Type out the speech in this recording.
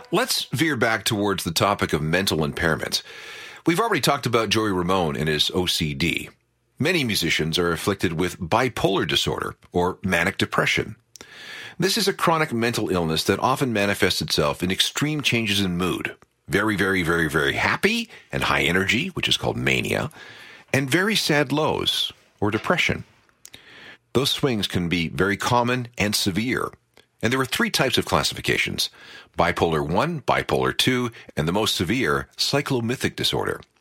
Let's veer back towards the topic of mental impairment. We've already talked about Joey Ramone and his OCD. Many musicians are afflicted with bipolar disorder or manic depression. This is a chronic mental illness that often manifests itself in extreme changes in mood. Very, very, very, very happy and high energy, which is called mania, and very sad lows or depression. Those swings can be very common and severe. And there are three types of classifications: bipolar 1, bipolar 2, and the most severe, cyclomythic disorder.